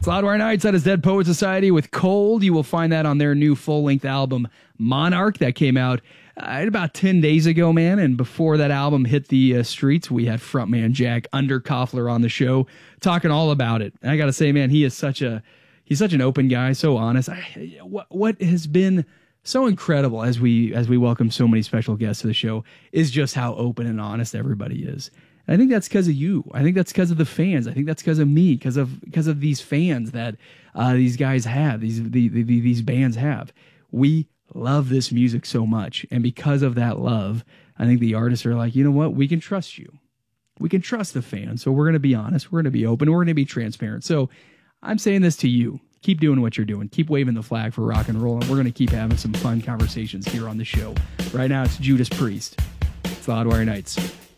Loudwire Nights, that is Dead Poet Society with Cold. You will find that on their new full-length album, Monarch, that came out about 10 days ago, man. And before that album hit the streets, we had frontman Jack Underkoffler on the show talking all about it. And I got to say, man, he's such an open guy, so honest. What has been so incredible as we welcome so many special guests to the show is just how open and honest everybody is. I think that's because of you. I think that's because of the fans. I think that's because of me, because of these fans that these guys have, these bands have. We love this music so much, and because of that love, I think the artists are like, you know what? We can trust you. We can trust the fans. So we're going to be honest. We're going to be open. We're going to be transparent. So I'm saying this to you. Keep doing what you're doing. Keep waving the flag for rock and roll, and we're going to keep having some fun conversations here on the show. Right now, it's Judas Priest. It's Loudwire Nights.